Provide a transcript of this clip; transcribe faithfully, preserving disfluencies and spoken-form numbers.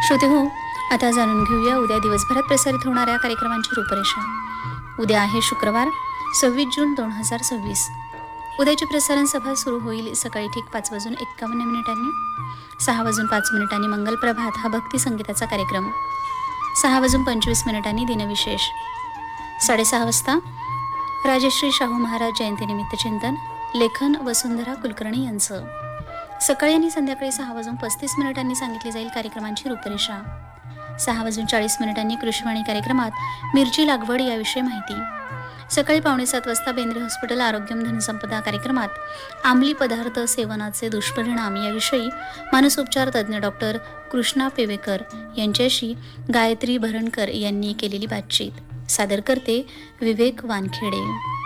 श्रोते हो, आता जाणून घेऊया उद्या दिवसभरात प्रसारित होणाऱ्या कार्यक्रमांची रूपरेषा. उद्या आहे शुक्रवार सव्वीस जून दोन हजार सव्वीस. उद्याची प्रसारण सभा सुरू होईल सकाळी ठीक पाच वाजून एक्कावन्न मिनिटांनी. सहा वाजून पाच मिनिटांनी मंगल प्रभात हा भक्ती संगीताचा कार्यक्रम. सहा वाजून पंचवीस मिनिटांनी दिनविशेष. साडेसहा वाजता राजश्री शाहू महाराज जयंतीनिमित्त चिंतन, लेखन वसुंधरा कुलकर्णी यांचं. सकाळी आणि संध्याकाळी सहा वाजून पस्तीस मिनिटांनी सांगितली जाईल कार्यक्रमांची रूपरेषा. सहा वाजून चाळीस मिनिटांनी कृषीवाणी कार्यक्रमात मिरची लागवड याविषयी माहिती. सकाळी पावणे सात वाजता बेंद्रे हॉस्पिटल आरोग्यम धनसंपदा कार्यक्रमात आम्ली पदार्थ सेवनाचे दुष्परिणाम याविषयी मानसोपचार तज्ज्ञ डॉक्टर कृष्णा पेवेकर यांच्याशी गायत्री भरणकर यांनी केलेली बातचीत. सादर करते विवेक वानखेडे.